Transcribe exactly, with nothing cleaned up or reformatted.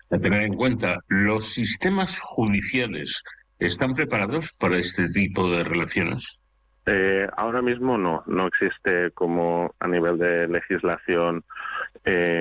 A tener en cuenta, ¿los sistemas judiciales están preparados para este tipo de relaciones? Eh, ahora mismo no, no existe como a nivel de legislación eh,